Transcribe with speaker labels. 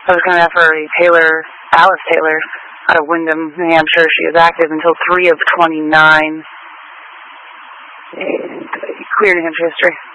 Speaker 1: I was going to for Alice Taylor, out of Windham, New Hampshire. She is active until 3 of 29. Clear New Hampshire history.